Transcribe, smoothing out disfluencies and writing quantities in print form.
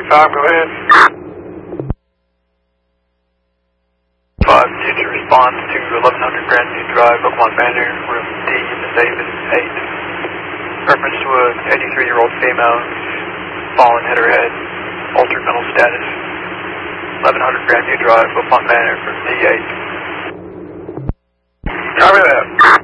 go ahead. 5, future response to 1100 Grandview Drive, Oakmont Manor, room D, Miss Davis, 8. Reference to a 83-year-old female, fallen, hit her head, altered mental status. 1100 Grandview Drive, Oakmont Manor, room D8. Copy that.